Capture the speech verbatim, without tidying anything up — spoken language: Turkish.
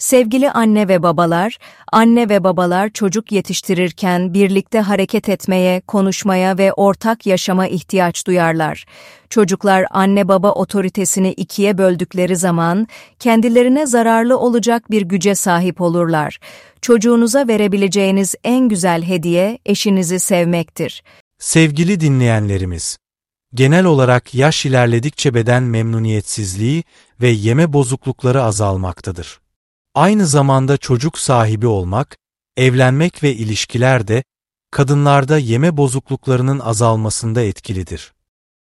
Sevgili anne ve babalar, anne ve babalar çocuk yetiştirirken birlikte hareket etmeye, konuşmaya ve ortak yaşama ihtiyaç duyarlar. Çocuklar anne baba otoritesini ikiye böldükleri zaman kendilerine zararlı olacak bir güce sahip olurlar. Çocuğunuza verebileceğiniz en güzel hediye eşinizi sevmektir. Sevgili dinleyenlerimiz, genel olarak yaş ilerledikçe beden memnuniyetsizliği ve yeme bozuklukları azalmaktadır. Aynı zamanda çocuk sahibi olmak, evlenmek ve ilişkiler de kadınlarda yeme bozukluklarının azalmasında etkilidir.